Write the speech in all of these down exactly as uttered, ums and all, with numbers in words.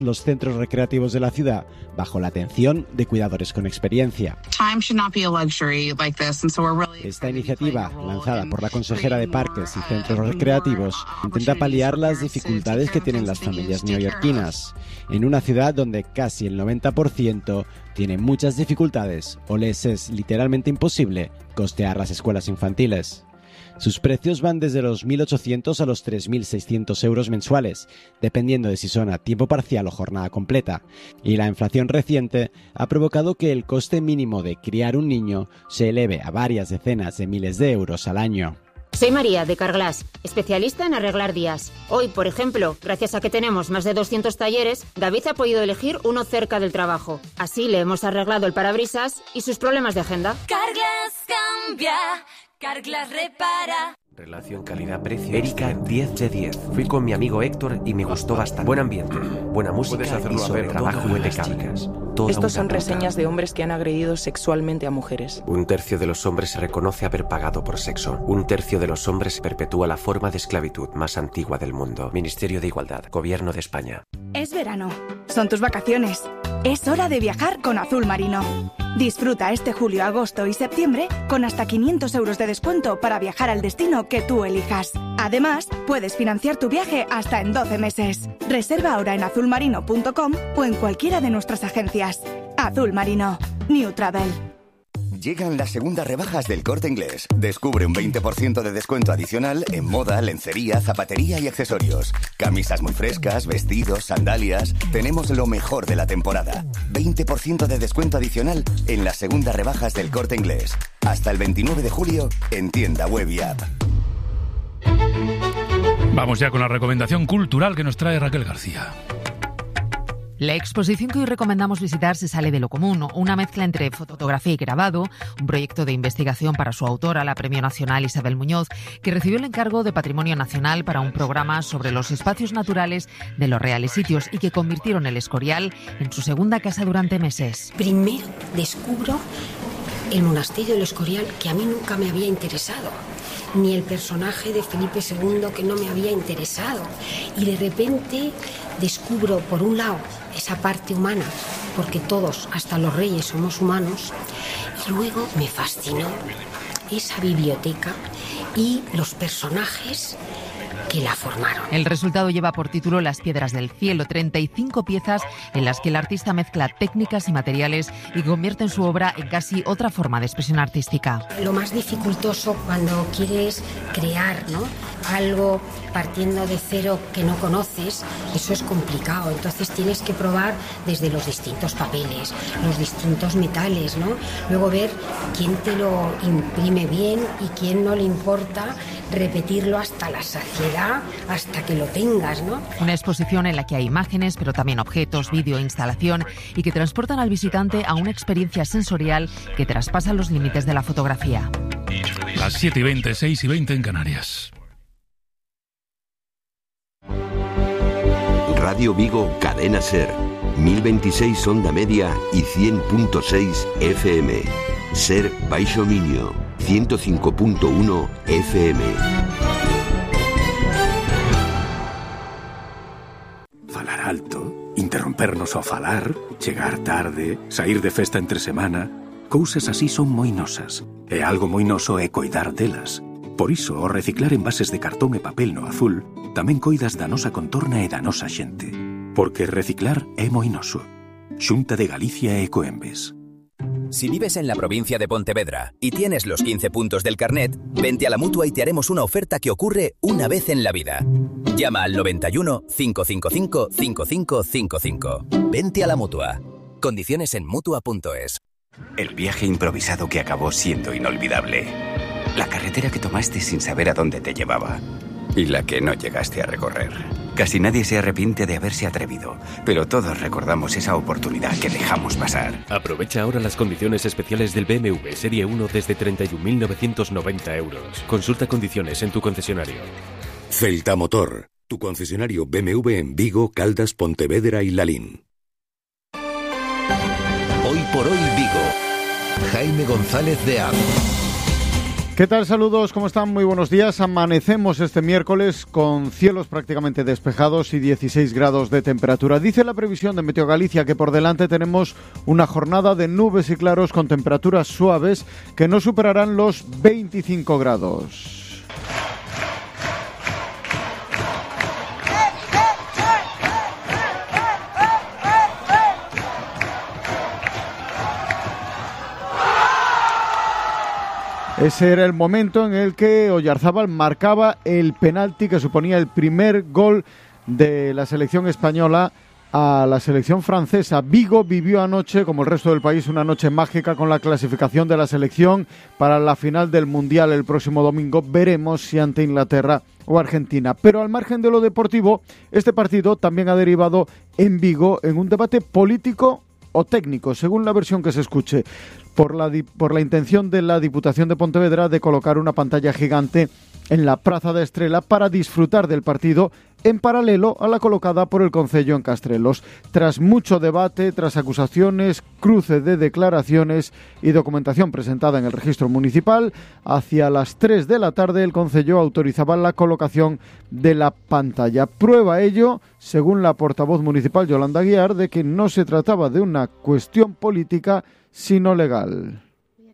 los centros recreativos de la ciudad bajo la atención de cuidadores con experiencia. Esta iniciativa, lanzada por la consejera de Parques y Centros Recreativos, intenta paliar las dificultades que tienen las familias neoyorquinas, en una ciudad donde casi el noventa por ciento tiene muchas dificultades o les es literalmente imposible costear las escuelas infantiles. Sus precios van desde los mil ochocientos a los tres mil seiscientos euros mensuales, dependiendo de si son a tiempo parcial o jornada completa, y la inflación reciente ha provocado que el coste mínimo de criar un niño se eleve a varias decenas de miles de euros al año. Soy María, de Carglass, especialista en arreglar días. Hoy, por ejemplo, gracias a que tenemos más de doscientos talleres, David ha podido elegir uno cerca del trabajo. Así le hemos arreglado el parabrisas y sus problemas de agenda. Carglass cambia, Carglass repara. Relación calidad-precio. Erika, diez de diez. Fui con mi amigo Héctor y me gustó bastante. Buen ambiente, buena música y sobre trabajo impecable. Estos son reseñas de hombres que han agredido sexualmente a mujeres. Un tercio de los hombres reconoce haber pagado por sexo. Un tercio de los hombres perpetúa la forma de esclavitud más antigua del mundo. Ministerio de Igualdad, Gobierno de España. Es verano. Son tus vacaciones. Es hora de viajar con Azul Marino. Disfruta este julio, agosto y septiembre con hasta quinientos euros de descuento para viajar al destino que tú elijas. Además, puedes financiar tu viaje hasta en doce meses. Reserva ahora en azul marino punto com o en cualquiera de nuestras agencias. Azul Marino. New Travel. Llegan las segundas rebajas del Corte Inglés. Descubre un veinte por ciento de descuento adicional en moda, lencería, zapatería y accesorios. Camisas muy frescas, vestidos, sandalias. Tenemos lo mejor de la temporada. veinte por ciento de descuento adicional en las segundas rebajas del Corte Inglés. Hasta el veintinueve de julio en tienda web y app. Vamos ya con la recomendación cultural que nos trae Raquel García. La exposición que hoy recomendamos visitar se sale de lo común, una mezcla entre fotografía y grabado, un proyecto de investigación para su autora, la Premio Nacional Isabel Muñoz, que recibió el encargo de Patrimonio Nacional para un programa sobre los espacios naturales de los Reales Sitios y que convirtieron el Escorial en su segunda casa durante meses. Primero descubro el monasterio del Escorial, que a mí nunca me había interesado, ni el personaje de Felipe segundo, que no me había interesado, y de repente descubro, por un lado, esa parte humana, porque todos, hasta los reyes, somos humanos, y luego me fascinó esa biblioteca y los personajes que la formaron. El resultado lleva por título Las Piedras del Cielo, treinta y cinco piezas en las que el artista mezcla técnicas y materiales y convierte en su obra en casi otra forma de expresión artística. Lo más dificultoso cuando quieres crear, ¿no?, algo partiendo de cero que no conoces, eso es complicado. Entonces tienes que probar desde los distintos papeles, los distintos metales, ¿no? Luego ver quién te lo imprime bien y quién no le importa repetirlo hasta la saciedad, hasta que lo tengas, ¿no? Una exposición en la que hay imágenes, pero también objetos, vídeo, instalación y que transportan al visitante a una experiencia sensorial que traspasa los límites de la fotografía. Las siete y veinte, seis y veinte en Canarias. Radio Vigo, Cadena Ser, mil veintiséis onda media y cien punto seis F M. Ser Baixo Miño, ciento cinco punto uno F M. Falar alto, interrompernos ao falar, chegar tarde, sair de festa entre semana, cousas así son moi nosas, e algo moi noso é coidar delas. Por iso, ao reciclar envases de cartón e papel no Azul, tamén coidas da nosa contorna e da nosa xente. Porque reciclar é moi noso. Xunta de Galicia e Ecoembes. Si vives en la provincia de Pontevedra y tienes los quince puntos del carnet, vente a la Mutua y te haremos una oferta que ocurre una vez en la vida. Llama al noventa y uno, cinco cinco cinco, cinco cinco cinco cinco. Vente a la Mutua. Condiciones en Mutua punto es. El viaje improvisado que acabó siendo inolvidable. La carretera que tomaste sin saber a dónde te llevaba. Y la que no llegaste a recorrer. Casi nadie se arrepiente de haberse atrevido, pero todos recordamos esa oportunidad que dejamos pasar. Aprovecha ahora las condiciones especiales del B M W Serie uno desde treinta y un mil novecientos noventa euros. Consulta condiciones en tu concesionario. Celta Motor, tu concesionario B M W en Vigo, Caldas, Pontevedra y Lalín. Hoy por hoy Vigo. Jaime González de A. ¿Qué tal? Saludos, ¿cómo están? Muy buenos días. Amanecemos este miércoles con cielos prácticamente despejados y dieciséis grados de temperatura. Dice la previsión de Meteo Galicia que por delante tenemos una jornada de nubes y claros con temperaturas suaves que no superarán los veinticinco grados. Ese era el momento en el que Oyarzábal marcaba el penalti que suponía el primer gol de la selección española a la selección francesa. Vigo vivió anoche, como el resto del país, una noche mágica con la clasificación de la selección para la final del Mundial el próximo domingo. Veremos si ante Inglaterra o Argentina. Pero al margen de lo deportivo, este partido también ha derivado en Vigo en un debate político o técnico, según la versión que se escuche, por la, por la intención de la Diputación de Pontevedra de colocar una pantalla gigante en la Praza de Estrela para disfrutar del partido en paralelo a la colocada por el Concello en Castrelos. Tras mucho debate, tras acusaciones, cruce de declaraciones y documentación presentada en el registro municipal, hacia las tres de la tarde el Concello autorizaba la colocación de la pantalla. Prueba ello, según la portavoz municipal Yolanda Aguiar, de que no se trataba de una cuestión política, sino legal.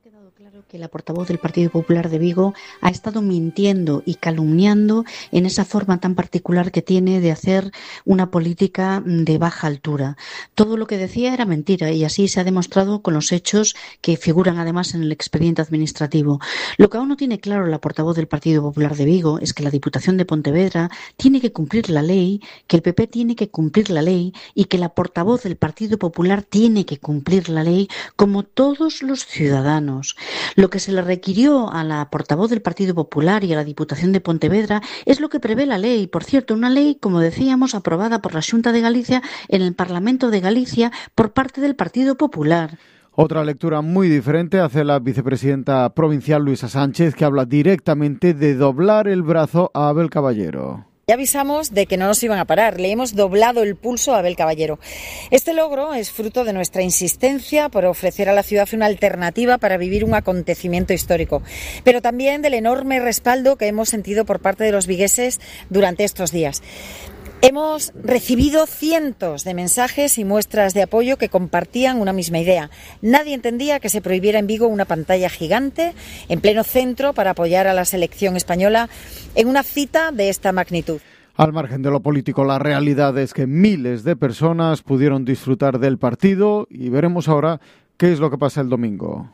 Que la portavoz del Partido Popular de Vigo ha estado mintiendo y calumniando en esa forma tan particular que tiene de hacer una política de baja altura. Todo lo que decía era mentira y así se ha demostrado con los hechos que figuran además en el expediente administrativo. Lo que aún no tiene claro la portavoz del Partido Popular de Vigo es que la Diputación de Pontevedra tiene que cumplir la ley, que el P P tiene que cumplir la ley y que la portavoz del Partido Popular tiene que cumplir la ley como todos los ciudadanos. Lo que se le requirió a la portavoz del Partido Popular y a la Diputación de Pontevedra es lo que prevé la ley. Por cierto, una ley, como decíamos, aprobada por la Xunta de Galicia en el Parlamento de Galicia por parte del Partido Popular. Otra lectura muy diferente hace la vicepresidenta provincial Luisa Sánchez, que habla directamente de doblar el brazo a Abel Caballero. Ya avisamos de que no nos iban a parar, le hemos doblado el pulso a Abel Caballero. Este logro es fruto de nuestra insistencia por ofrecer a la ciudad una alternativa para vivir un acontecimiento histórico, pero también del enorme respaldo que hemos sentido por parte de los vigueses durante estos días. Hemos recibido cientos de mensajes y muestras de apoyo que compartían una misma idea. Nadie entendía que se prohibiera en Vigo una pantalla gigante en pleno centro para apoyar a la selección española en una cita de esta magnitud. Al margen de lo político, la realidad es que miles de personas pudieron disfrutar del partido y veremos ahora qué es lo que pasa el domingo.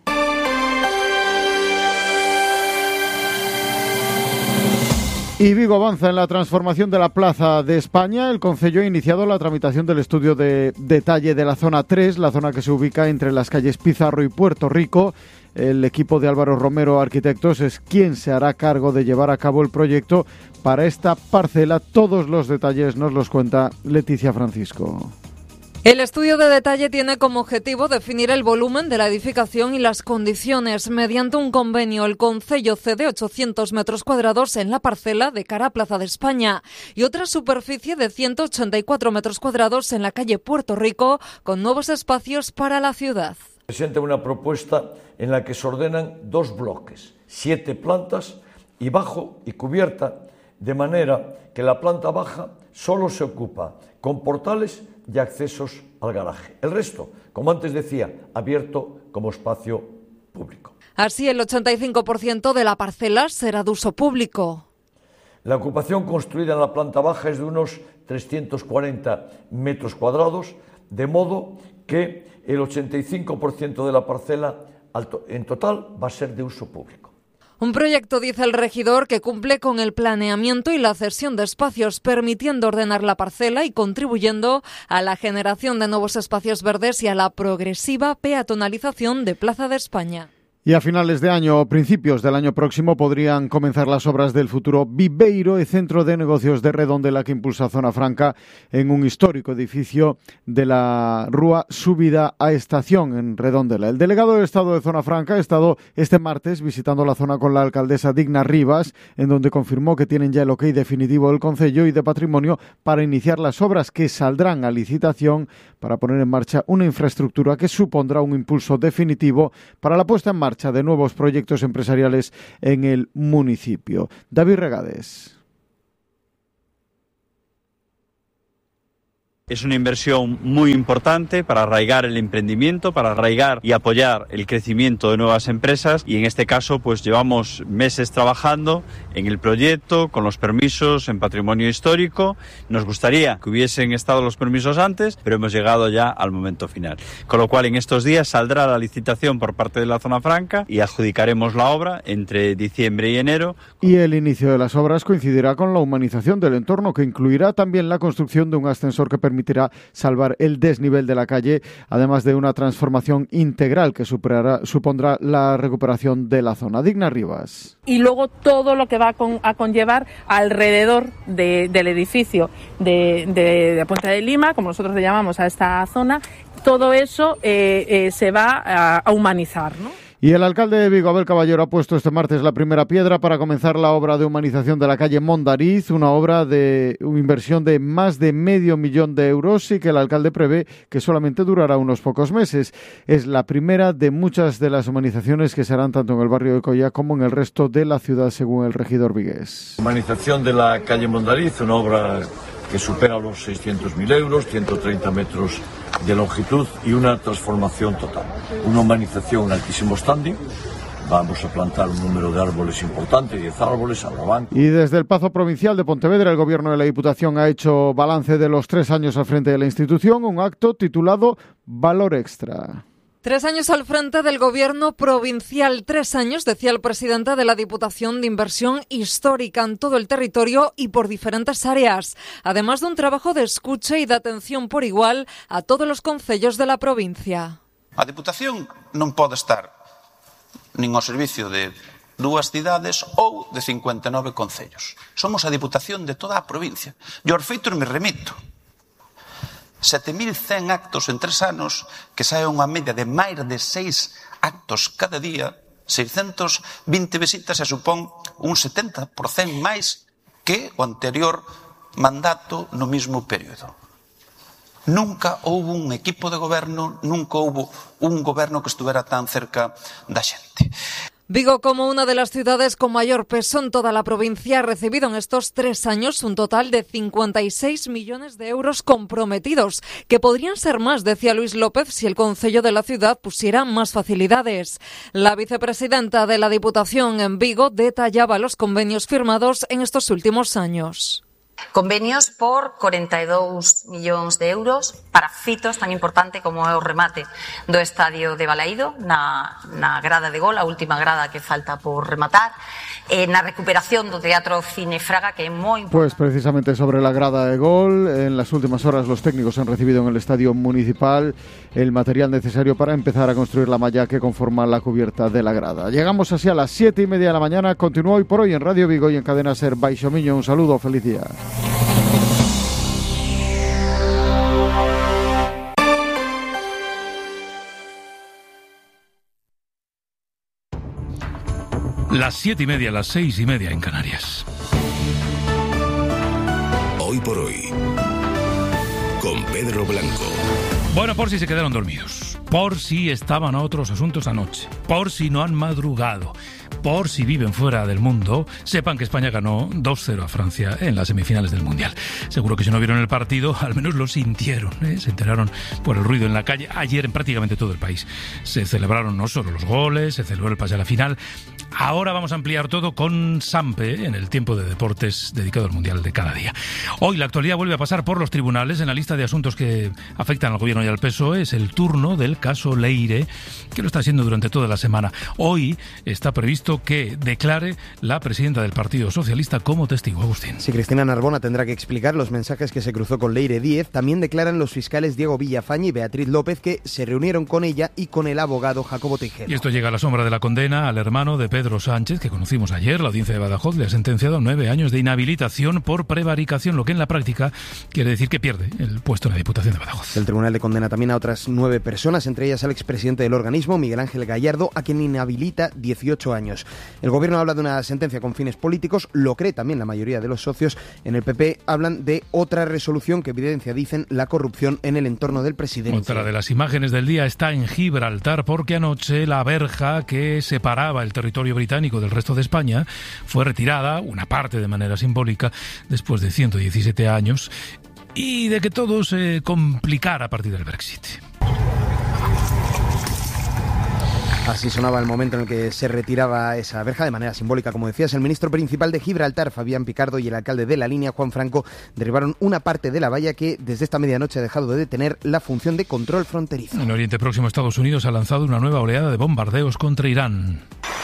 Y Vigo avanza en la transformación de la Plaza de España. El Concello ha iniciado la tramitación del estudio de detalle de la zona tres, la zona que se ubica entre las calles Pizarro y Puerto Rico. El equipo de Álvaro Romero Arquitectos es quien se hará cargo de llevar a cabo el proyecto para esta parcela. Todos los detalles nos los cuenta Leticia Francisco. El estudio de detalle tiene como objetivo definir el volumen de la edificación y las condiciones. Mediante un convenio, el Concello cede ochocientos metros cuadrados en la parcela de cara a Plaza de España y otra superficie de ciento ochenta y cuatro metros cuadrados en la calle Puerto Rico, con nuevos espacios para la ciudad. Presenta una propuesta en la que se ordenan dos bloques, siete plantas y bajo y cubierta, de manera que la planta baja solo se ocupa con portales y accesos al garaje. El resto, como antes decía, abierto como espacio público. Así, el ochenta y cinco por ciento de la parcela será de uso público. La ocupación construida en la planta baja es de unos trescientos cuarenta metros cuadrados, de modo que el ochenta y cinco por ciento de la parcela en total va a ser de uso público. Un proyecto, dice el regidor, que cumple con el planeamiento y la cesión de espacios, permitiendo ordenar la parcela y contribuyendo a la generación de nuevos espacios verdes y a la progresiva peatonalización de Plaza de España. Y a finales de año o principios del año próximo podrían comenzar las obras del futuro Viveiro, el centro de negocios de Redondela que impulsa Zona Franca en un histórico edificio de la Rúa Subida a Estación en Redondela. El delegado del Estado de Zona Franca ha estado este martes visitando la zona con la alcaldesa Digna Rivas, en donde confirmó que tienen ya el ok definitivo del Concello y de Patrimonio para iniciar las obras que saldrán a licitación para poner en marcha una infraestructura que supondrá un impulso definitivo para la puesta en marcha marcha de nuevos proyectos empresariales en el municipio. David Regades. Es una inversión muy importante para arraigar el emprendimiento, para arraigar y apoyar el crecimiento de nuevas empresas, y en este caso pues llevamos meses trabajando en el proyecto, con los permisos en patrimonio histórico. Nos gustaría que hubiesen estado los permisos antes, pero hemos llegado ya al momento final. Con lo cual en estos días saldrá la licitación por parte de la Zona Franca y adjudicaremos la obra entre diciembre y enero. Y el inicio de las obras coincidirá con la humanización del entorno, que incluirá también la construcción de un ascensor que permitirá salvar el desnivel de la calle, además de una transformación integral que superará, supondrá la recuperación de la zona. Digna Rivas. Y luego todo lo que va a, con, a conllevar alrededor de, del edificio de, de, de Puente de Lima, como nosotros le llamamos a esta zona, todo eso eh, eh, se va a, a humanizar, ¿no? Y el alcalde de Vigo, Abel Caballero, ha puesto este martes la primera piedra para comenzar la obra de humanización de la calle Mondariz, una obra de inversión de más de medio millón de euros y que el alcalde prevé que solamente durará unos pocos meses. Es la primera de muchas de las humanizaciones que se harán tanto en el barrio de Coya como en el resto de la ciudad, según el regidor vigués. Humanización de la calle Mondariz, una obra que supera los seiscientos mil euros, ciento treinta metros de longitud y una transformación total. Una humanización en altísimo standing. Vamos a plantar un número de árboles importante, diez árboles, habrá bancos. Y desde el Pazo Provincial de Pontevedra, el Gobierno de la Diputación ha hecho balance de los tres años al frente de la institución, un acto titulado Valor Extra. Tres años al frente del Gobierno provincial, tres años, decía el presidente de la Diputación, de inversión histórica en todo el territorio y por diferentes áreas, además de un trabajo de escucha y de atención por igual a todos los concellos de la provincia. A Diputación non pode estar nin ao servicio de dúas cidades ou de cincuenta e nove concellos. Somos a Diputación de toda a provincia. E aos feitos me remito. sete mil cen actos en tres anos, que sae unha media de máis de seis actos cada día, seiscentas vinte visitas, e supón un setenta por cento máis que o anterior mandato no mismo período. Nunca houve un equipo de goberno, nunca houve un goberno que estuvera tan cerca da xente. Vigo, como una de las ciudades con mayor peso en toda la provincia, ha recibido en estos tres años un total de cincuenta y seis millones de euros comprometidos, que podrían ser más, decía Luis López, si el concello de la ciudad pusiera más facilidades. La vicepresidenta de la Diputación en Vigo detallaba los convenios firmados en estos últimos años. Convenios por cuarenta y dos millóns de euros para fitos tan importante como é o remate do estadio de Balaído na, na grada de gol, a última grada que falta por rematar, eh, na recuperación do Teatro Cine Fraga, que é moi importante. Pues precisamente sobre la grada de gol, en las últimas horas los técnicos han recibido en el estadio municipal el material necesario para empezar a construir la malla que conforma la cubierta de la grada. Llegamos así a las siete y media de la mañana. Continúa hoy por hoy en Radio Vigo y en Cadena Ser Baixo Miño. Un saludo, feliz día. Las siete y media, las seis y media en Canarias. Hoy por hoy, con Pedro Blanco. Bueno, por si se quedaron dormidos, por si estaban a otros asuntos anoche, por si no han madrugado, por si viven fuera del mundo, sepan que España ganó dos cero a Francia en las semifinales del Mundial. Seguro que si no vieron el partido, al menos lo sintieron, ¿eh? Se enteraron por el ruido en la calle. Ayer en prácticamente todo el país se celebraron no solo los goles, se celebró el pase a la final. Ahora vamos a ampliar todo con Sampe en el tiempo de deportes dedicado al Mundial de cada día. Hoy la actualidad vuelve a pasar por los tribunales. En la lista de asuntos que afectan al Gobierno y al P S O E es el turno del caso Leire, que lo está haciendo durante toda la semana. Hoy está previsto que declare la presidenta del Partido Socialista como testigo. Agustín. Sí, Cristina Narbona tendrá que explicar los mensajes que se cruzó con Leire Díez. También declaran los fiscales Diego Villafañe y Beatriz López, que se reunieron con ella y con el abogado Jacobo Tejero. Y esto llega a la sombra de la condena al hermano de Pedro Sánchez, que conocimos ayer. La audiencia de Badajoz le ha sentenciado a nueve años de inhabilitación por prevaricación, lo que en la práctica quiere decir que pierde el puesto en la Diputación de Badajoz. El tribunal le condena también a otras nueve personas, entre ellas al expresidente del organismo, Miguel Ángel Gallardo, a quien inhabilita dieciocho años. El gobierno habla de una sentencia con fines políticos, lo cree también la mayoría de los socios. En el P P hablan de otra resolución que evidencia, dicen, la corrupción en el entorno del presidente. Otra de las imágenes del día está en Gibraltar, porque anoche la verja que separaba el territorio británico del resto de España fue retirada, una parte de manera simbólica, después de ciento diecisiete años, y de que todo se complicara a partir del Brexit. Así sonaba el momento en el que se retiraba esa verja de manera simbólica, como decías. El ministro principal de Gibraltar, Fabián Picardo, y el alcalde de la línea, Juan Franco, derribaron una parte de la valla que desde esta medianoche ha dejado de tener la función de control fronterizo. En Oriente Próximo, Estados Unidos ha lanzado una nueva oleada de bombardeos contra Irán.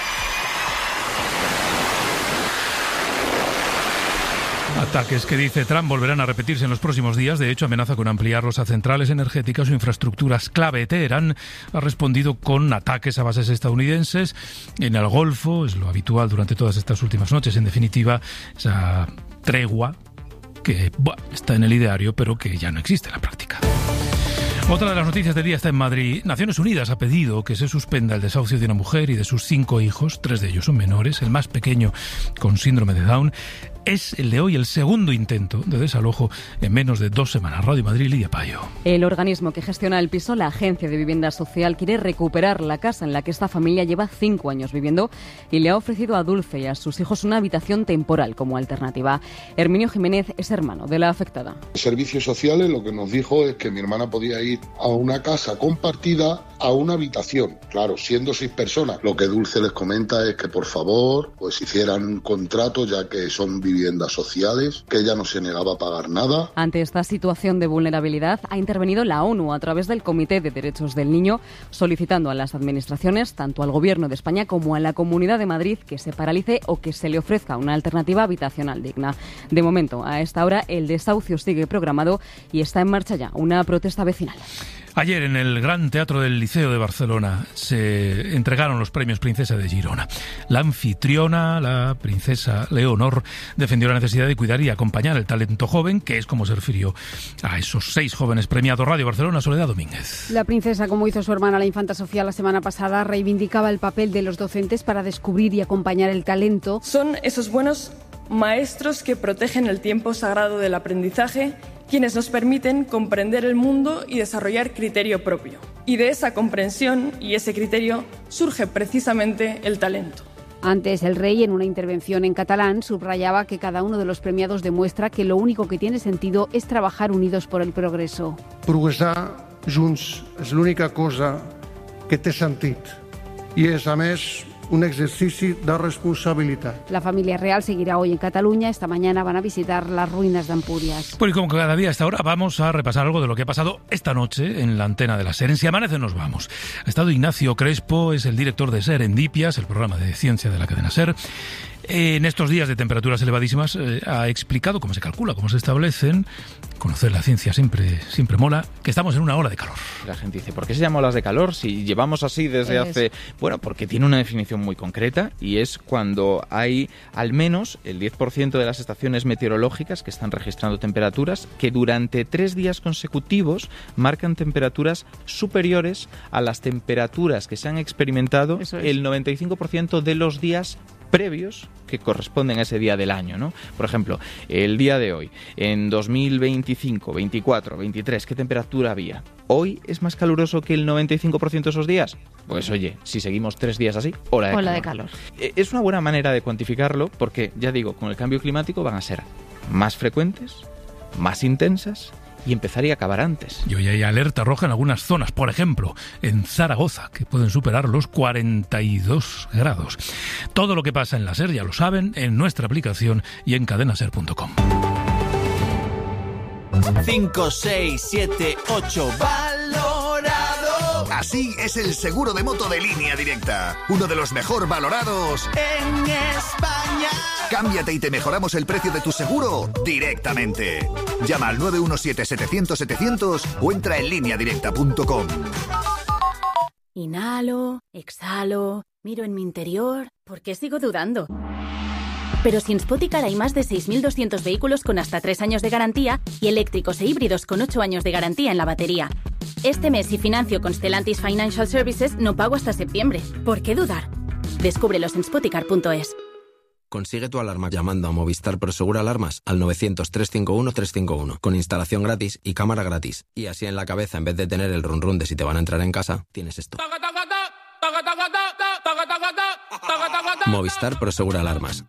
Ataques que, dice Trump, volverán a repetirse en los próximos días. De hecho, amenaza con ampliarlos a centrales energéticas o infraestructuras clave. Teherán ha respondido con ataques a bases estadounidenses en el Golfo. Es lo habitual durante todas estas últimas noches. En definitiva, esa tregua que bueno, está en el ideario, pero que ya no existe en la práctica. Otra de las noticias del día está en Madrid. Naciones Unidas ha pedido que se suspenda el desahucio de una mujer y de sus cinco hijos. Tres de ellos son menores. El más pequeño con síndrome de Down. Es el de hoy el segundo intento de desalojo en menos de dos semanas. Radio Madrid, Lidia Payo. El organismo que gestiona el piso, la Agencia de Vivienda Social, quiere recuperar la casa en la que esta familia lleva cinco años viviendo y le ha ofrecido a Dulce y a sus hijos una habitación temporal como alternativa. Herminio Jiménez es hermano de la afectada. Servicios Sociales lo que nos dijo es que mi hermana podía ir a una casa compartida a una habitación. Claro, siendo seis personas. Lo que Dulce les comenta es que por favor pues hicieran un contrato, ya que son viviendas sociales, que ella no se negaba a pagar nada. Ante esta situación de vulnerabilidad ha intervenido la ONU a través del Comité de Derechos del Niño, solicitando a las administraciones, tanto al Gobierno de España como a la Comunidad de Madrid, que se paralice o que se le ofrezca una alternativa habitacional digna. De momento, a esta hora, el desahucio sigue programado y está en marcha ya una protesta vecinal. Ayer en el Gran Teatro del Liceo de Barcelona se entregaron los premios Princesa de Girona. La anfitriona, la princesa Leonor, defendió la necesidad de cuidar y acompañar el talento joven, que es como se refirió a esos seis jóvenes premiados. Radio Barcelona, Soledad Domínguez. La princesa, como hizo su hermana la infanta Sofía la semana pasada, reivindicaba el papel de los docentes para descubrir y acompañar el talento. Son esos buenos maestros que protegen el tiempo sagrado del aprendizaje, quienes nos permiten comprender el mundo y desarrollar criterio propio. Y de esa comprensión y ese criterio surge precisamente el talento. Antes, el rey, en una intervención en catalán, subrayaba que cada uno de los premiados demuestra que lo único que tiene sentido es trabajar unidos por el progreso. Progressar junts és l'única cosa que té sentit i és, a més, un ejercicio de responsabilidad. La familia real seguirá hoy en Cataluña. Esta mañana van a visitar las ruinas de Ampurias. Pues como cada día a esta hora vamos a repasar algo de lo que ha pasado esta noche en la antena de la SER. En Si Amanece nos vamos. Ha estado Ignacio Crespo, es el director de Serendipias, el programa de ciencia de la cadena SER. En estos días de temperaturas elevadísimas eh, ha explicado cómo se calcula, cómo se establecen. Conocer la ciencia siempre, siempre mola, que estamos en una ola de calor. La gente dice, ¿por qué se llama olas de calor si llevamos así desde es. hace...? Bueno, porque tiene una definición muy concreta y es cuando hay al menos el diez por ciento de las estaciones meteorológicas que están registrando temperaturas que durante tres días consecutivos marcan temperaturas superiores a las temperaturas que se han experimentado el noventa y cinco por ciento de los días previos que corresponden a ese día del año, ¿no? Por ejemplo, el día de hoy, en dos mil veinticinco, veinticuatro, veintitrés, ¿qué temperatura había? ¿Hoy es más caluroso que el noventa y cinco por ciento de esos días? Pues oye, si seguimos tres días así, ola de ola calor. de calor. Es una buena manera de cuantificarlo porque, ya digo, con el cambio climático van a ser más frecuentes, más intensas y empezar y acabar antes. Y hoy hay alerta roja en algunas zonas, por ejemplo, en Zaragoza, que pueden superar los cuarenta y dos grados. Todo lo que pasa en la SER ya lo saben en nuestra aplicación y en cadenaser punto com. cinco, seis, siete, ocho, valorado. Así es el seguro de moto de Línea Directa, uno de los mejor valorados en España. Cámbiate y te mejoramos el precio de tu seguro directamente. Llama al nueve uno siete, setecientos, setecientos o entra en línea directa punto com. Inhalo, exhalo, miro en mi interior. ¿Por qué sigo dudando? Pero si en Spoticar hay más de seis mil doscientos vehículos con hasta tres años de garantía y eléctricos e híbridos con ocho años de garantía en la batería. Este mes, si financio con Stellantis Financial Services, no pago hasta septiembre. ¿Por qué dudar? Descúbrelos en spoticar punto es. Consigue tu alarma llamando a Movistar Prosegur Alarmas al novecientos, trescientos cincuenta y uno, trescientos cincuenta y uno, con instalación gratis y cámara gratis. Y así en la cabeza, en vez de tener el run run de si te van a entrar en casa, tienes esto. Movistar Prosegur Alarmas.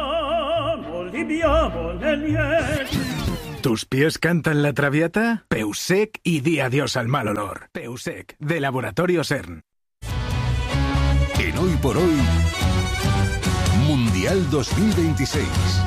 ¿Tus pies cantan la traviata? Peusec y di adiós al mal olor. Peusec, de Laboratorio CERN. En Hoy por Hoy, Mundial dos mil veintiséis.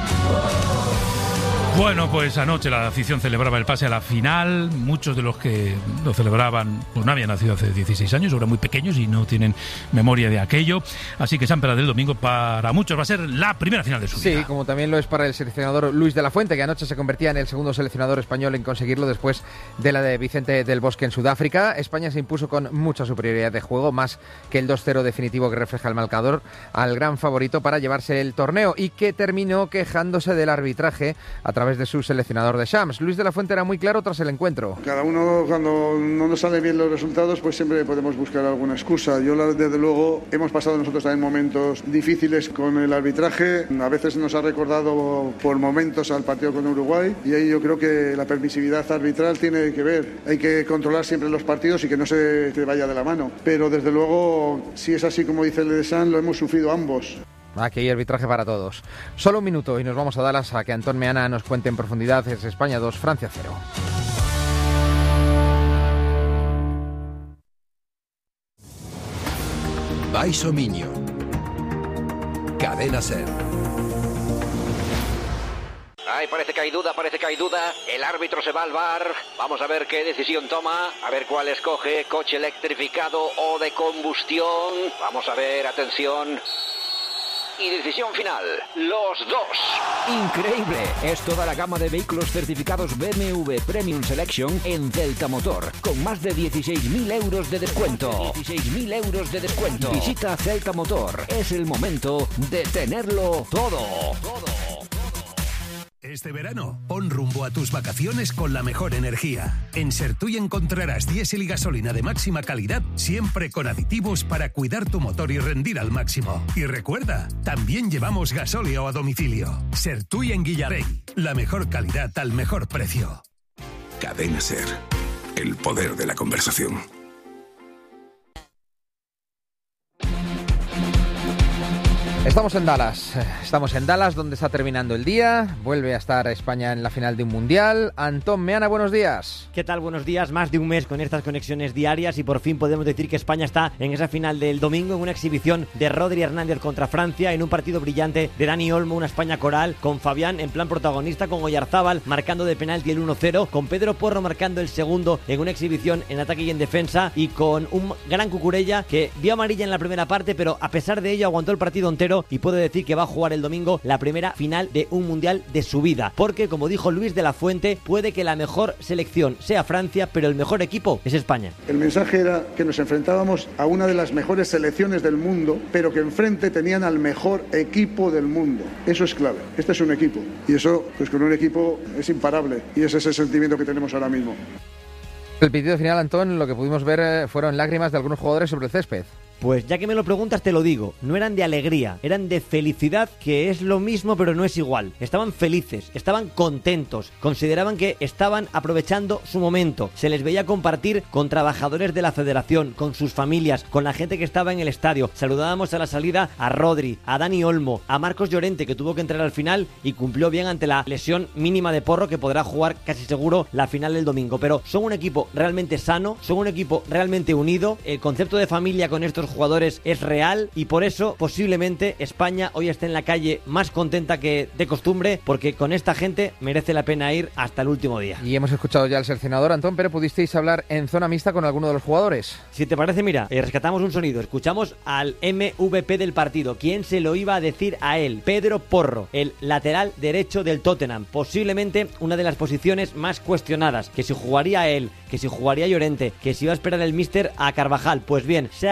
Bueno, pues anoche la afición celebraba el pase a la final. Muchos de los que lo celebraban pues no habían nacido hace dieciséis años, eran muy pequeños y no tienen memoria de aquello. Así que San Pedro del Domingo para muchos va a ser la primera final de su vida. Sí, como también lo es para el seleccionador Luis de la Fuente, que anoche se convertía en el segundo seleccionador español en conseguirlo después de la de Vicente del Bosque en Sudáfrica. España se impuso con mucha superioridad de juego, más que el dos cero definitivo que refleja el marcador, al gran favorito para llevarse el torneo, y que terminó quejándose del arbitraje a través de su seleccionador de Shams. Luis de la Fuente era muy claro tras el encuentro. Cada uno, cuando no nos salen bien los resultados, pues siempre podemos buscar alguna excusa. Yo, desde luego, hemos pasado nosotros también momentos difíciles con el arbitraje. A veces nos ha recordado por momentos al partido con Uruguay, y ahí yo creo que la permisividad arbitral tiene que ver. Hay que controlar siempre los partidos y que no se te vaya de la mano. Pero desde luego, si es así como dice el de San, lo hemos sufrido ambos. Aquí hay arbitraje para todos. Solo un minuto y nos vamos a Dallas a que Antón Meana nos cuente en profundidad. Es España dos, Francia cero. Baixo Miño. Cadena SER. Ay, parece que hay duda, parece que hay duda. El árbitro se va al V A R. Vamos a ver qué decisión toma. A ver cuál escoge. Coche electrificado o de combustión. Vamos a ver, atención. Y decisión final, los dos. Increíble, es toda la gama de vehículos certificados B M W Premium Selection en Celta Motor, con más de dieciséis mil euros de descuento. dieciséis mil euros de descuento. Visita Celta Motor, es el momento de tenerlo todo. todo. Este verano, pon rumbo a tus vacaciones con la mejor energía. En Sertuy encontrarás diésel y gasolina de máxima calidad, siempre con aditivos para cuidar tu motor y rendir al máximo. Y recuerda, también llevamos gasóleo a domicilio. Sertuy en Guillarey, la mejor calidad al mejor precio. Cadena SER, el poder de la conversación. Estamos en Dallas, estamos en Dallas donde está terminando el día, vuelve a estar España en la final de un mundial. Antón Meana, buenos días. ¿Qué tal? Buenos días, más de un mes con estas conexiones diarias y por fin podemos decir que España está en esa final del domingo, en una exhibición de Rodri Hernández contra Francia, en un partido brillante de Dani Olmo, una España coral, con Fabián en plan protagonista, con Oyarzábal marcando de penalti el uno cero, con Pedro Porro marcando el segundo en una exhibición en ataque y en defensa, y con un gran Cucurella que vio amarilla en la primera parte, pero a pesar de ello aguantó el partido entero y puede decir que va a jugar el domingo la primera final de un mundial de su vida, porque como dijo Luis de la Fuente, puede que la mejor selección sea Francia, pero el mejor equipo es España. El mensaje era que nos enfrentábamos a una de las mejores selecciones del mundo, pero que enfrente tenían al mejor equipo del mundo. Eso es clave. Este es un equipo, y eso, pues con un equipo es imparable, y ese es el sentimiento que tenemos ahora mismo. El pitido final, Antón, lo que pudimos ver fueron lágrimas de algunos jugadores sobre el césped. Pues ya que me lo preguntas te lo digo, no eran de alegría, eran de felicidad, que es lo mismo pero no es igual. Estaban felices, estaban contentos, consideraban que estaban aprovechando su momento. Se les veía compartir con trabajadores de la federación, con sus familias, con la gente que estaba en el estadio. Saludábamos a la salida a Rodri, a Dani Olmo, a Marcos Llorente, que tuvo que entrar al final y cumplió bien ante la lesión mínima de Porro, que podrá jugar casi seguro la final del domingo. Pero son un equipo realmente sano, son un equipo realmente unido, el concepto de familia con estos jugadores es real y por eso posiblemente España hoy esté en la calle más contenta que de costumbre, porque con esta gente merece la pena ir hasta el último día. Y hemos escuchado ya al seleccionador, Antón, pero pudisteis hablar en zona mixta con alguno de los jugadores. Si te parece, mira, eh, rescatamos un sonido, escuchamos al M V P del partido. ¿Quién se lo iba a decir a él? Pedro Porro, el lateral derecho del Tottenham, posiblemente una de las posiciones más cuestionadas, que si jugaría él, que si jugaría Llorente, que si iba a esperar el míster a Carvajal. Pues bien, se ha ganado el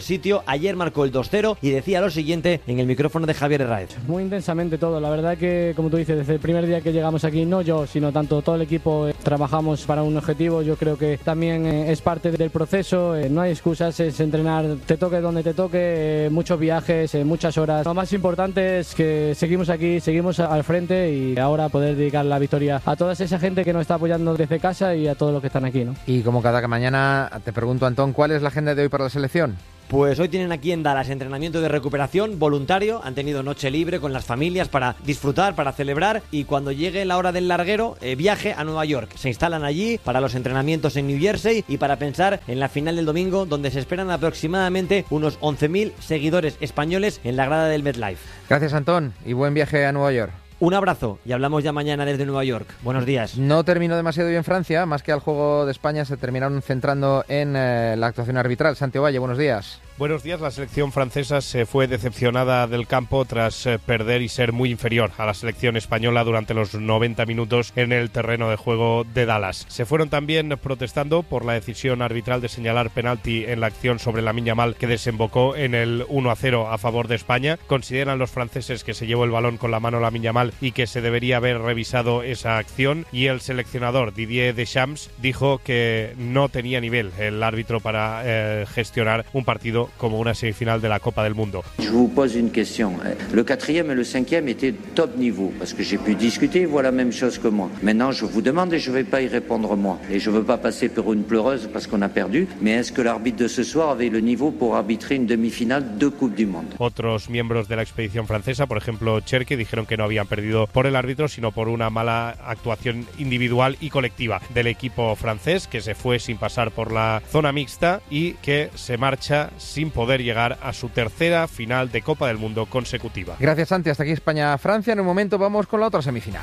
sitio. Ayer marcó el dos cero y decía lo siguiente en el micrófono de Javier Herráez. Muy intensamente todo, la verdad que, como tú dices, desde el primer día que llegamos aquí, no yo, sino tanto todo el equipo, eh, trabajamos para un objetivo. Yo creo que también eh, es parte del proceso, eh, no hay excusas, es entrenar, te toque donde te toque, eh, muchos viajes, eh, muchas horas. Lo más importante es que seguimos aquí, seguimos al frente y ahora poder dedicar la victoria a toda esa gente que nos está apoyando desde casa y a todos los que están aquí, ¿no? Y como cada mañana te pregunto, Antón, ¿cuál es la agenda de hoy para la selección? Pues hoy tienen aquí en Dallas entrenamiento de recuperación voluntario, han tenido noche libre con las familias para disfrutar, para celebrar, y cuando llegue la hora del larguero, eh, viaje a Nueva York. Se instalan allí para los entrenamientos en New Jersey y para pensar en la final del domingo, donde se esperan aproximadamente unos once mil seguidores españoles en la grada del MetLife. Gracias, Antón, y buen viaje a Nueva York. Un abrazo y hablamos ya mañana desde Nueva York. Buenos días. No terminó demasiado bien Francia, más que al juego de España se terminaron centrando en eh, la actuación arbitral. Santiago Valle, buenos días. Buenos días. La selección francesa se fue decepcionada del campo tras eh, perder y ser muy inferior a la selección española durante los noventa minutos en el terreno de juego de Dallas. Se fueron también protestando por la decisión arbitral de señalar penalti en la acción sobre Lamine Yamal que desembocó en el uno a cero a favor de España. Consideran los franceses que se llevó el balón con la mano Lamine Yamal y que se debería haber revisado esa acción, y el seleccionador Didier Deschamps dijo que no tenía nivel el árbitro para eh, gestionar un partido como una semifinal de la Copa del Mundo. Je vous pose une question. Le quatrième et le cinquième étaient top niveau parce que j'ai pu discuter, ils voient la même chose que moi. Maintenant, je vous demande et je vais pas y répondre moi. Et je veux pas passer pour une pleureuse parce qu'on a perdu, mais est-ce que l'arbitre de ce soir avait le niveau pour arbitrer une demi-finale de Coupe du Monde? Otros miembros de la expedición francesa, por ejemplo Cherki, dijeron que no habían perdido por el árbitro, sino por una mala actuación individual y colectiva del equipo francés, que se fue sin pasar por la zona mixta y que se marcha sin poder llegar a su tercera final de Copa del Mundo consecutiva. Gracias, Santi. Hasta aquí España-Francia. En un momento vamos con la otra semifinal.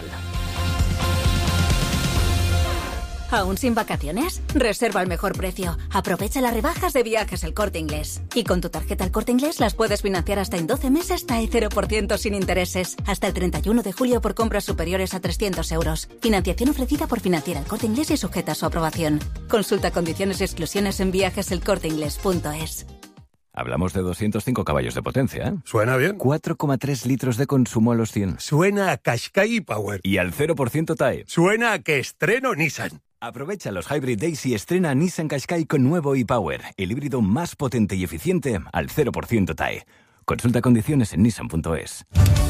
¿Aún sin vacaciones? Reserva al mejor precio. Aprovecha las rebajas de Viajes El Corte Inglés. Y con tu tarjeta El Corte Inglés las puedes financiar hasta en doce meses hasta el cero por ciento sin intereses. Hasta el treinta y uno de julio por compras superiores a trescientos euros. Financiación ofrecida por Financiera El Corte Inglés y sujeta a su aprobación. Consulta condiciones y exclusiones en viajes el corte inglés punto es. Hablamos de doscientos cinco caballos de potencia, ¿eh? Suena bien. cuatro coma tres litros de consumo a los cien. Suena a Qashqai Power. Y al cero por ciento T A E. Suena a que estreno Nissan. Aprovecha los Hybrid Days y estrena Nissan Qashqai con nuevo e-Power, el híbrido más potente y eficiente al cero por ciento T A E. Consulta condiciones en nissan punto es.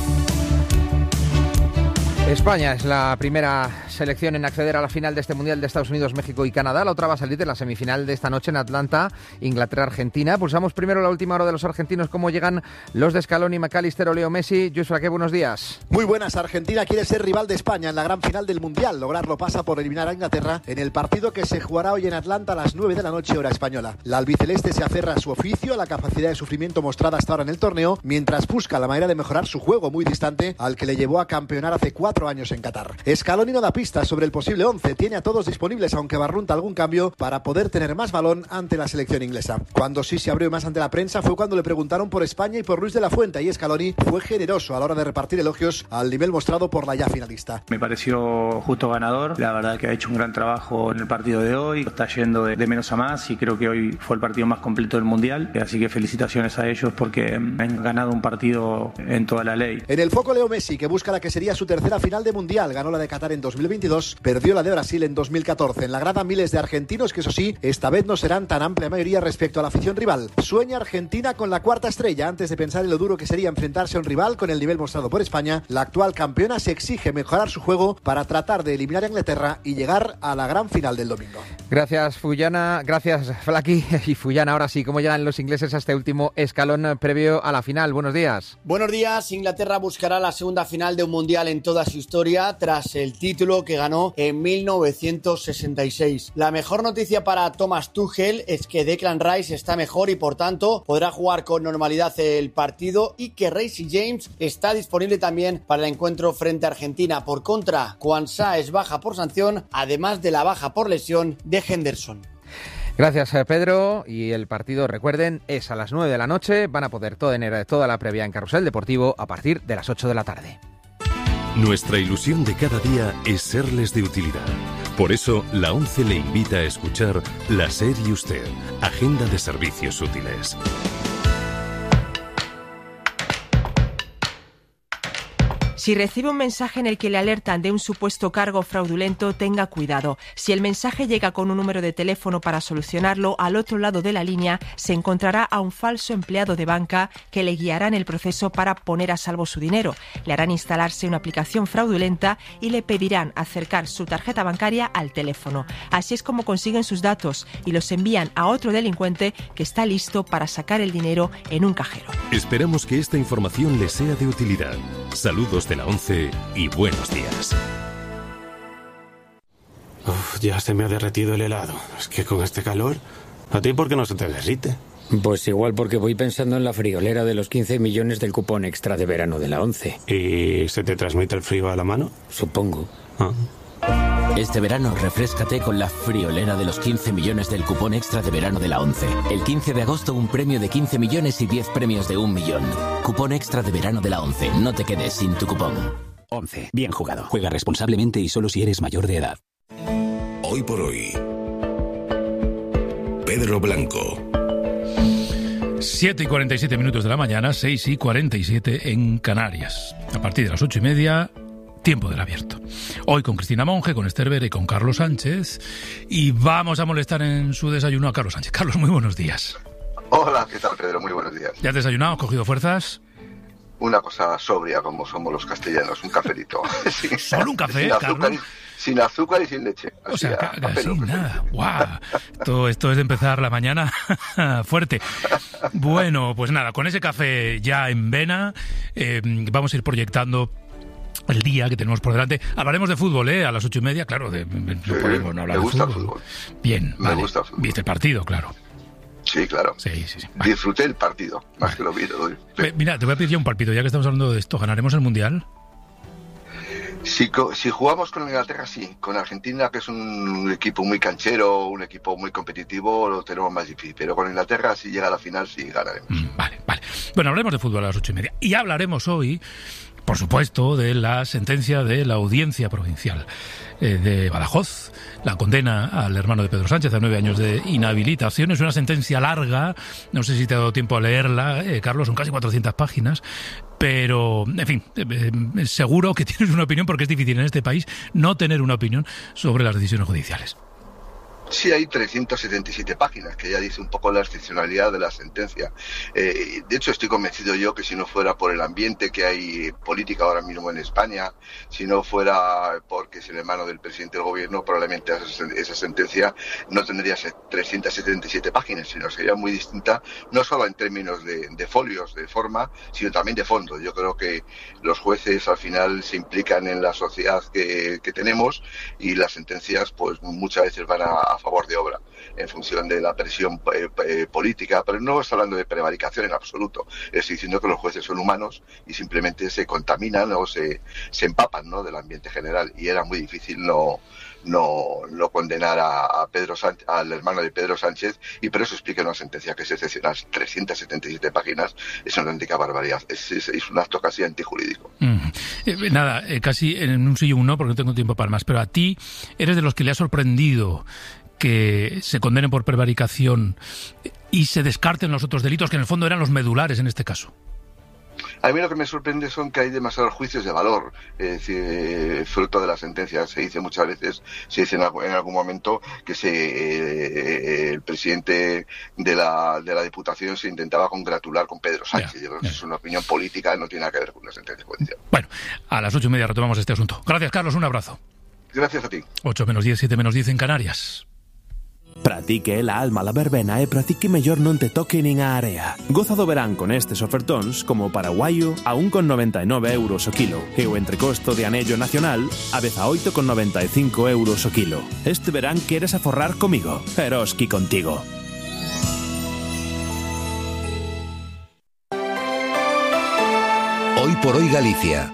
España es la primera selección en acceder a la final de este Mundial de Estados Unidos, México y Canadá. La otra va a salir de la semifinal de esta noche en Atlanta, Inglaterra-Argentina. Pulsamos primero la última hora de los argentinos, cómo llegan los de Scaloni, McAllister o Leo Messi. Joshua, qué buenos días. Muy buenas. Argentina quiere ser rival de España en la gran final del Mundial. Lograrlo pasa por eliminar a Inglaterra en el partido que se jugará hoy en Atlanta a las nueve de la noche, hora española. La albiceleste se aferra a su oficio, a la capacidad de sufrimiento mostrada hasta ahora en el torneo, mientras busca la manera de mejorar su juego muy distante al que le llevó a campeonar hace cuatro años en Qatar. Scaloni no da pistas sobre el posible once, tiene a todos disponibles, aunque barrunta algún cambio para poder tener más balón ante la selección inglesa. Cuando sí se abrió más ante la prensa fue cuando le preguntaron por España y por Luis de la Fuente, y Scaloni fue generoso a la hora de repartir elogios al nivel mostrado por la ya finalista. Me pareció justo ganador, la verdad que ha hecho un gran trabajo en el partido de hoy, está yendo de, de menos a más y creo que hoy fue el partido más completo del Mundial, así que felicitaciones a ellos porque han ganado un partido en toda la ley. En el foco Leo Messi, que busca la que sería su tercera final de Mundial, ganó la de Qatar en dos mil veintidós, perdió la de Brasil en dos mil catorce. En la grada miles de argentinos que, eso sí, esta vez no serán tan amplia mayoría respecto a la afición rival. Sueña Argentina con la cuarta estrella. Antes de pensar en lo duro que sería enfrentarse a un rival con el nivel mostrado por España, la actual campeona se exige mejorar su juego para tratar de eliminar a Inglaterra y llegar a la gran final del domingo. Gracias, Fuyana. Gracias, Flaki. Y Fuyana, ahora sí, ¿cómo llegan los ingleses a este último escalón previo a la final? Buenos días. Buenos días. Inglaterra buscará la segunda final de un mundial en toda su historia tras el título que ganó en mil novecientos sesenta y seis. La mejor noticia para Thomas Tuchel es que Declan Rice está mejor y por tanto podrá jugar con normalidad el partido, y que Reece James está disponible también para el encuentro frente a Argentina. Por contra, Kwanzaa es baja por sanción, además de la baja por lesión de Henderson. Gracias, Pedro. Y el partido, recuerden, es a las nueve de la noche. Van a poder tener toda la previa en Carrusel Deportivo a partir de las ocho de la tarde. Nuestra ilusión de cada día es serles de utilidad. Por eso, la ONCE le invita a escuchar La Ser y Usted, Agenda de Servicios Útiles. Si recibe un mensaje en el que le alertan de un supuesto cargo fraudulento, tenga cuidado. Si el mensaje llega con un número de teléfono para solucionarlo, al otro lado de la línea se encontrará a un falso empleado de banca que le guiará en el proceso para poner a salvo su dinero. Le harán instalarse una aplicación fraudulenta y le pedirán acercar su tarjeta bancaria al teléfono. Así es como consiguen sus datos y los envían a otro delincuente que está listo para sacar el dinero en un cajero. Esperamos que esta información les sea de utilidad. Saludos de la once y buenos días. Uf, ya se me ha derretido el helado. Es que con este calor, ¿a ti por qué no se te derrite? Pues igual porque voy pensando en la friolera de los quince millones del cupón extra de verano de la once. ¿Y se te transmite el frío a la mano? Supongo. Ah. Este verano refréscate con la friolera de los quince millones del cupón extra de verano de la once. El quince de agosto un premio de quince millones y diez premios de un millón. Cupón extra de verano de la once. No te quedes sin tu cupón. once. Bien jugado. Juega responsablemente y solo si eres mayor de edad. Hoy por hoy. Pedro Blanco. siete y cuarenta y siete minutos de la mañana, seis y cuarenta y siete en Canarias. A partir de las ocho y media... Tiempo del Abierto. Hoy con Cristina Monge, con Esther Vera y con Carlos Sánchez. Y vamos a molestar en su desayuno a Carlos Sánchez. Carlos, muy buenos días. Hola, ¿qué tal, Pedro? Muy buenos días. ¿Ya has desayunado? ¿Has cogido fuerzas? Una cosa sobria, como somos los castellanos, un cafelito. sin, ¿Solo un café, sin azúcar, Carlos? Y, sin azúcar y sin leche. O Así, sea, a, ca- a pelo, sin pues. nada. ¡Guau! Todo esto es de empezar la mañana fuerte. Bueno, pues nada, con ese café ya en vena, eh, vamos a ir proyectando el día que tenemos por delante. Hablaremos de fútbol, ¿eh? A las ocho y media, claro, de, de- no Sí, podemos no hablar me gusta de el fútbol. fútbol. Bien, Me vale. gusta el fútbol. Viste el partido, claro. Sí, claro. Sí, sí, sí. Disfruté el partido, más que lo vi. Lo vi. Eh, Mira, te voy a pedir ya un palpito, ya que estamos hablando de esto. ¿Ganaremos el Mundial? Si, co- si jugamos con Inglaterra, sí. Con Argentina, que es un equipo muy canchero, un equipo muy competitivo, lo tenemos más difícil. Pero con Inglaterra, si llega a la final, sí ganaremos. Bueno, hablaremos de fútbol a las ocho y media. Y hablaremos hoy, por supuesto, de la sentencia de la Audiencia Provincial eh, de Badajoz. La condena al hermano de Pedro Sánchez a nueve años de inhabilitación. Es una sentencia larga, no sé si te ha dado tiempo a leerla, eh, Carlos, son casi cuatrocientas páginas. Pero, en fin, eh, eh, seguro que tienes una opinión, porque es difícil en este país no tener una opinión sobre las decisiones judiciales. Sí, hay trescientas setenta y siete páginas, que ya dice un poco la excepcionalidad de la sentencia. Eh, de hecho, estoy convencido yo que si no fuera por el ambiente que hay política ahora mismo en España, si no fuera porque es el hermano del presidente del gobierno, probablemente esa, esa sentencia no tendría trescientas setenta y siete páginas, sino sería muy distinta, no solo en términos de, de folios, de forma, sino también de fondo. Yo creo que los jueces al final se implican en la sociedad que, que tenemos, y las sentencias pues muchas veces van a a favor de obra en función de la presión eh, eh, política, pero no estoy hablando de prevaricación en absoluto. Estoy diciendo que los jueces son humanos y simplemente se contaminan o se, se empapan, ¿no?, del ambiente general, y era muy difícil no no, no condenar a, a Pedro Sánchez, al hermano de Pedro Sánchez, y por eso explica una sentencia que es excepcional. trescientas setenta y siete páginas, es una auténtica barbaridad, es, es, es un acto casi antijurídico. Mm. Eh, nada, eh, casi en un sí y un no, porque no tengo tiempo para más, pero a ti eres de los que le ha sorprendido que se condenen por prevaricación y se descarten los otros delitos, que en el fondo eran los medulares en este caso. A mí lo que me sorprende son que hay demasiados juicios de valor, es decir, eh, fruto de la sentencia. Se dice muchas veces, se dice en algún, en algún momento que se, eh, el presidente de la, de la Diputación se intentaba congratular con Pedro Sánchez. Yeah, Yo creo que yeah. es una opinión política, no tiene nada que ver con una sentencia judicial. Bueno, a las ocho y media retomamos este asunto. Gracias, Carlos, un abrazo. Gracias a ti. ocho menos diez, siete menos diez en Canarias. Pratique la alma la verbena e pratique mellor non te toque nin a area. Goza do verán con estes ofertóns como paraguayo a un con noventa e nove euros o kilo e o entrecosto de anello nacional a dezaoito con noventa e cinco euros o kilo. Este verán queres aforrar comigo, Eroski contigo. Hoy por hoy Galicia.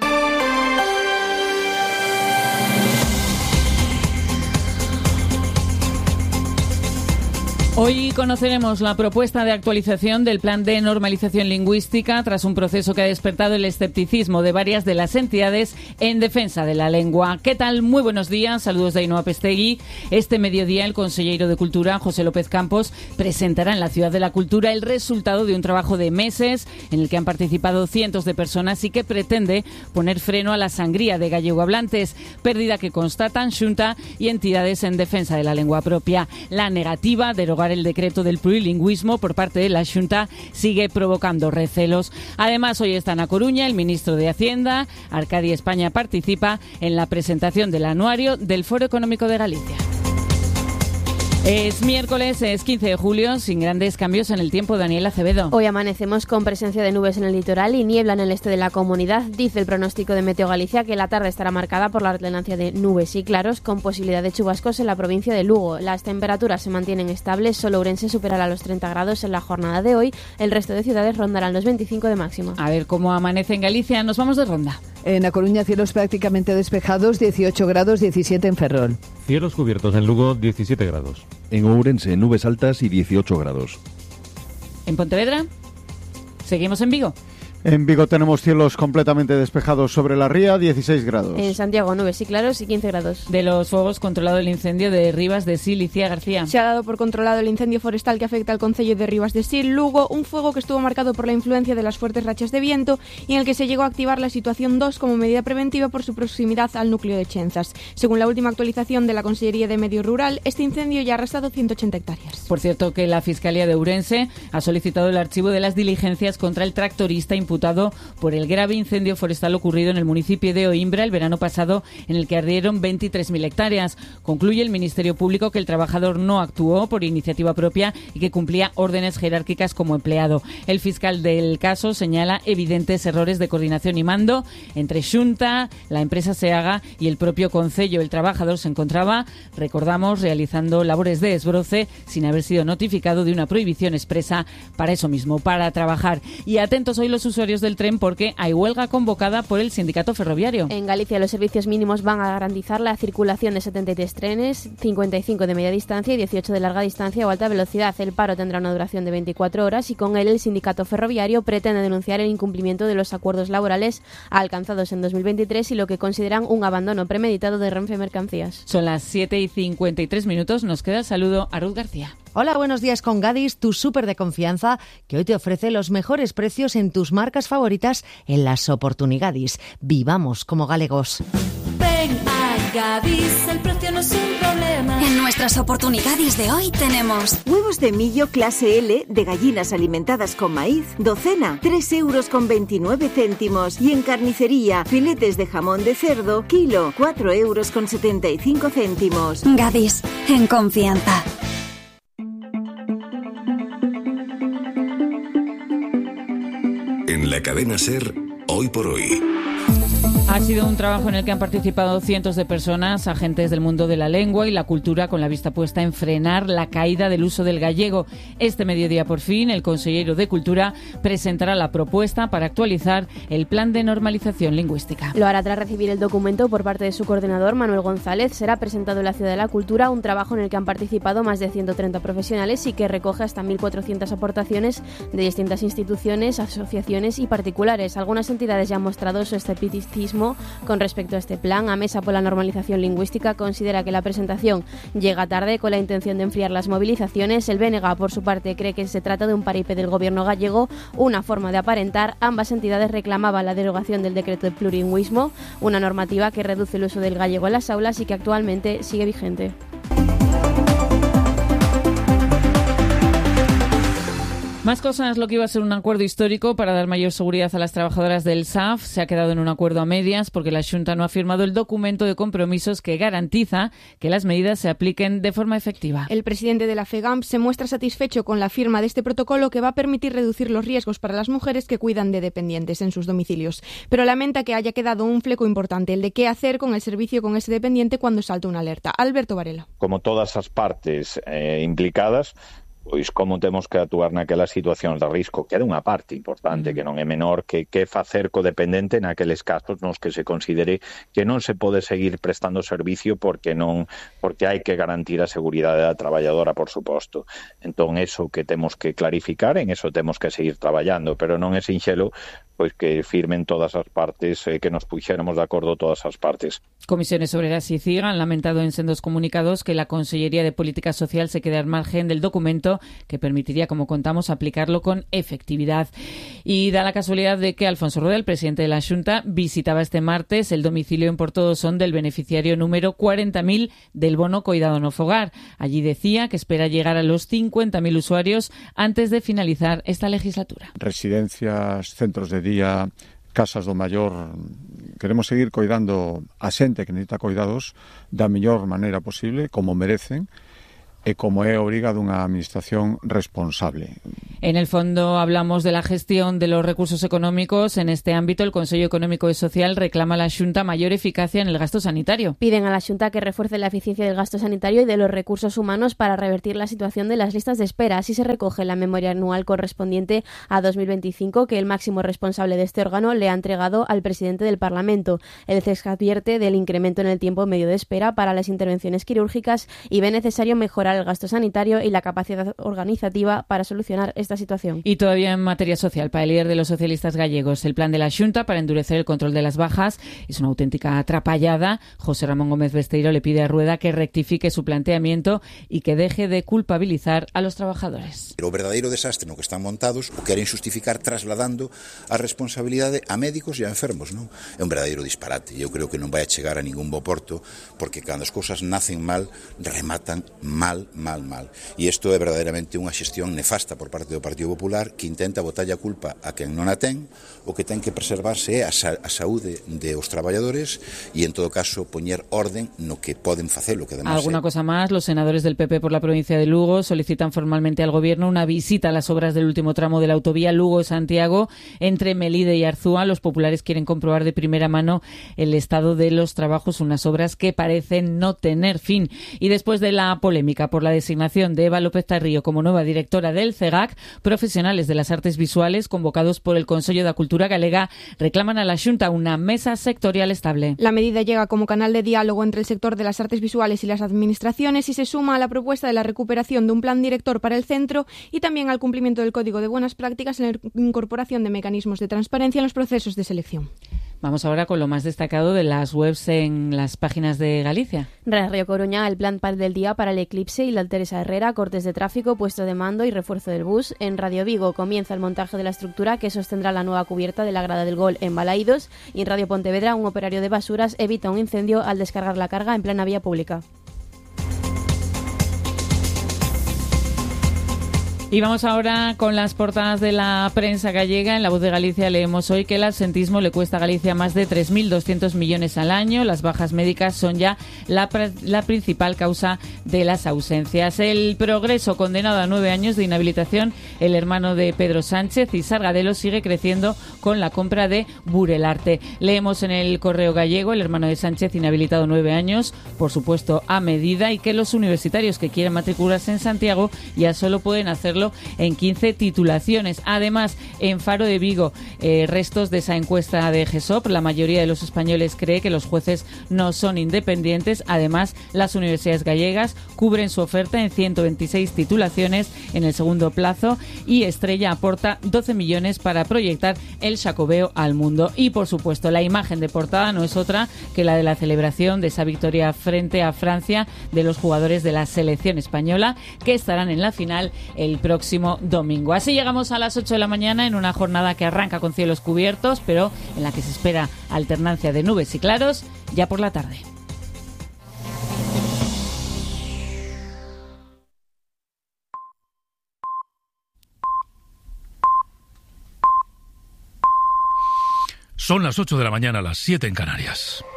Hoy conoceremos la propuesta de actualización del Plan de Normalización Lingüística tras un proceso que ha despertado el escepticismo de varias de las entidades en defensa de la lengua. ¿Qué tal? Muy buenos días. Saludos de Ainhoa Pestegui. Este mediodía el consejero de Cultura, José López Campos, presentará en la Ciudad de la Cultura el resultado de un trabajo de meses en el que han participado cientos de personas y que pretende poner freno a la sangría de gallegohablantes, pérdida que constatan Xunta y entidades en defensa de la lengua propia. La negativa a derogar el decreto del plurilingüismo por parte de la Xunta sigue provocando recelos. Además, hoy está en A Coruña el ministro de Hacienda. Arcadi España participa en la presentación del anuario del Foro Económico de Galicia. Es miércoles, es quince de julio, sin grandes cambios en el tiempo. Daniel Acevedo. Hoy amanecemos con presencia de nubes en el litoral y niebla en el este de la comunidad. Dice el pronóstico de Meteo Galicia que la tarde estará marcada por la alternancia de nubes y claros con posibilidad de chubascos en la provincia de Lugo. Las temperaturas se mantienen estables, solo Ourense superará los treinta grados en la jornada de hoy. El resto de ciudades rondarán los veinticinco de máxima. A ver cómo amanece en Galicia. Nos vamos de ronda. En A Coruña, cielos prácticamente despejados, dieciocho grados, diecisiete en Ferrol. Cielos cubiertos en Lugo, diecisiete grados. En Ourense, nubes altas y dieciocho grados. En Pontevedra, seguimos en Vigo. En Vigo tenemos cielos completamente despejados sobre la ría, dieciséis grados. En Santiago, nubes y claros y quince grados. De los fuegos, controlado el incendio de Rivas de Sil, Icía García. Se ha dado por controlado el incendio forestal que afecta al concello de Rivas de Sil, Lugo, un fuego que estuvo marcado por la influencia de las fuertes rachas de viento y en el que se llegó a activar la situación dos como medida preventiva por su proximidad al núcleo de Chenzas. Según la última actualización de la Consellería de Medio Rural, este incendio ya ha arrasado ciento ochenta hectáreas. Por cierto, que la Fiscalía de Ourense ha solicitado el archivo de las diligencias contra el tractorista imputado por el grave incendio forestal ocurrido en el municipio de Oimbra el verano pasado, en el que ardieron veintitrés mil hectáreas. Concluye el Ministerio Público que el trabajador no actuó por iniciativa propia y que cumplía órdenes jerárquicas como empleado. El fiscal del caso señala evidentes errores de coordinación y mando entre Xunta, la empresa Seaga y el propio concello. El trabajador se encontraba, recordamos, realizando labores de esbroce sin haber sido notificado de una prohibición expresa para eso mismo, para trabajar. Y atentos hoy los usuarios del tren porque hay huelga convocada por el sindicato ferroviario. En Galicia los servicios mínimos van a garantizar la circulación de setenta y tres trenes, cincuenta y cinco de media distancia y dieciocho de larga distancia o alta velocidad. El paro tendrá una duración de veinticuatro horas y con él el sindicato ferroviario pretende denunciar el incumplimiento de los acuerdos laborales alcanzados en dos mil veintitrés y lo que consideran un abandono premeditado de Renfe Mercancías. Son las siete y cincuenta y tres minutos. Nos queda el saludo a Ruth García. Hola, buenos días con Gadis, tu súper de confianza, que hoy te ofrece los mejores precios en tus marcas favoritas en las oportunidades. Vivamos como galegos. Ven a Gadis, el precio no es un problema. En nuestras oportunidades de hoy tenemos huevos de millo clase L de gallinas alimentadas con maíz, docena, tres euros con veintinueve céntimos. Y en carnicería, filetes de jamón de cerdo, kilo, cuatro euros con setenta y cinco céntimos. Gadis, en confianza. En la cadena SER, hoy por hoy. Ha sido un trabajo en el que han participado cientos de personas, agentes del mundo de la lengua y la cultura, con la vista puesta en frenar la caída del uso del gallego. Este mediodía, por fin, el consejero de Cultura presentará la propuesta para actualizar el Plan de Normalización Lingüística. Lo hará tras recibir el documento por parte de su coordinador, Manuel González. Será presentado en la Ciudad de la Cultura, un trabajo en el que han participado más de ciento treinta profesionales y que recoge hasta mil cuatrocientas aportaciones de distintas instituciones, asociaciones y particulares. Algunas entidades ya han mostrado su escepticismo con respecto a este plan. A Mesa por la Normalización Lingüística considera que la presentación llega tarde con la intención de enfriar las movilizaciones. El B N G, por su parte, cree que se trata de un paripé del gobierno gallego, una forma de aparentar. Ambas entidades reclamaban la derogación del decreto de plurilingüismo, una normativa que reduce el uso del gallego en las aulas y que actualmente sigue vigente. Más cosas, lo que iba a ser un acuerdo histórico para dar mayor seguridad a las trabajadoras del S A F se ha quedado en un acuerdo a medias porque la Xunta no ha firmado el documento de compromisos que garantiza que las medidas se apliquen de forma efectiva. El presidente de la FEGAMP se muestra satisfecho con la firma de este protocolo que va a permitir reducir los riesgos para las mujeres que cuidan de dependientes en sus domicilios, pero lamenta que haya quedado un fleco importante, el de qué hacer con el servicio con ese dependiente cuando salta una alerta. Alberto Varela. Como todas las partes eh, implicadas, pois como temos que actuar naquelas situacións de risco, que é unha parte importante, que non é menor, que que facer co dependente naqueles casos nos que se considere que non se pode seguir prestando servicio porque non porque hai que garantir a seguridade da traballadora, por suposto. Entón, eso que temos que clarificar, en eso temos que seguir traballando, pero non é sinxelo pois que firmen todas as partes, eh, que nos puxéramos de acordo todas as partes. Comisiones Obreras y C I G han lamentado en sendos comunicados que la Consellería de Política Social se quede al margen del documento que permitiría, como contamos, aplicarlo con efectividad. Y da la casualidad de que Alfonso Rueda, el presidente de la Xunta, visitaba este martes el domicilio en Portodosón del beneficiario número cuarenta mil del bono Coidado no Fogar. Allí decía que espera llegar a los cincuenta mil usuarios antes de finalizar esta legislatura. Residencias, centros de día, casas do maior, queremos seguir coidando a xente que necesita coidados da mellor maneira posible, como merecen, e como é obriga dunha administración responsable. En el fondo hablamos de la gestión de los recursos económicos. En este ámbito, el Consejo Económico y Social reclama a la Xunta mayor eficacia en el gasto sanitario. Piden a la Xunta que refuerce la eficiencia del gasto sanitario y de los recursos humanos para revertir la situación de las listas de espera. Así se recoge en la memoria anual correspondiente a dos mil veinticinco que el máximo responsable de este órgano le ha entregado al presidente del Parlamento. El C E S advierte del incremento en el tiempo medio de espera para las intervenciones quirúrgicas y ve necesario mejorar el gasto sanitario y la capacidad organizativa para solucionar esta situación. Y todavía en materia social, para el líder de los socialistas gallegos, el plan de la Xunta para endurecer el control de las bajas es una auténtica atrapallada. José Ramón Gómez Besteiro le pide a Rueda que rectifique su planteamiento y que deje de culpabilizar a los trabajadores. O verdadeiro desastre no que están montados o queren xustificar trasladando a responsabilidade a médicos e a enfermos, non? É un verdadeiro disparate. Eu creo que non vai a chegar a ningún bo porto porque cando as cousas nacen mal, rematan mal, mal, mal. E isto é verdadeiramente unha xestión nefasta por parte do Partido Popular que intenta botarlle a culpa a quen non a ten. O que ten que preservarse é a, sa- a saúde de os traballadores e, en todo caso, poñer orden no que poden facelo. Que además Alguna é... cosa más, los senadores del P P por la provincia de Lugo solicitan formalmente al Gobierno una visita a las obras del último tramo de la autovía Lugo-Santiago entre Melide y Arzúa. Los populares quieren comprobar de primera mano el estado de los trabajos, unas obras que parecen no tener fin. Y después de la polémica por la designación de Eva López Tarrío como nueva directora del C E G A C, profesionales de las artes visuales convocados por el Consello da Cultura Galega reclaman a la Xunta una mesa sectorial estable. La medida llega como canal de diálogo entre el sector de las artes visuales y las administraciones y se suma a la propuesta de la recuperación de un plan director para el centro y también al cumplimiento del Código de Buenas Prácticas en la incorporación de mecanismos de transparencia en los procesos de selección. Vamos ahora con lo más destacado de las webs en las páginas de Galicia. Radio Coruña, el plan del día para el eclipse y la Teresa Herrera, cortes de tráfico, puesto de mando y refuerzo del bus. En Radio Vigo comienza el montaje de la estructura que sostendrá la nueva cubierta de la Grada del Gol en Balaídos. Y en Radio Pontevedra, un operario de basuras evita un incendio al descargar la carga en plena vía pública. Y vamos ahora con las portadas de la prensa gallega. En La Voz de Galicia leemos hoy que el absentismo le cuesta a Galicia más de tres mil doscientos millones al año. Las bajas médicas son ya la, la principal causa de las ausencias. El Progreso, condenado a nueve años de inhabilitación, el hermano de Pedro Sánchez y Sargadelo sigue creciendo con la compra de Burelarte. Leemos en el Correo Gallego, el hermano de Sánchez inhabilitado nueve años, por supuesto a medida, y que los universitarios que quieren matricularse en Santiago ya solo pueden hacerlo en quince titulaciones. Además, en Faro de Vigo, eh, restos de esa encuesta de GESOP, la mayoría de los españoles cree que los jueces no son independientes. Además, las universidades gallegas cubren su oferta en ciento veintiséis titulaciones en el segundo plazo y Estrella aporta doce millones para proyectar el Xacobeo al mundo. Y, por supuesto, la imagen de portada no es otra que la de la celebración de esa victoria frente a Francia de los jugadores de la selección española, que estarán en la final el próximo próximo domingo. Así llegamos a las ocho de la mañana en una jornada que arranca con cielos cubiertos, pero en la que se espera alternancia de nubes y claros ya por la tarde. Son las ocho de la mañana, las siete en Canarias.